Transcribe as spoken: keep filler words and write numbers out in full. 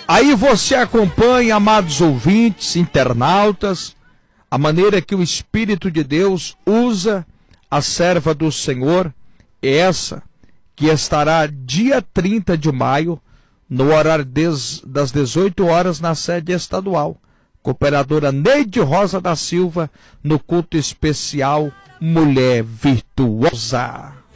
Aí você acompanha, amados ouvintes, internautas, a maneira que o Espírito de Deus usa a serva do Senhor, essa que estará dia trinta de maio, no horário des, das dezoito horas, na sede estadual. Cooperadora Neide Rosa da Silva, no culto especial Mulher Virtuosa.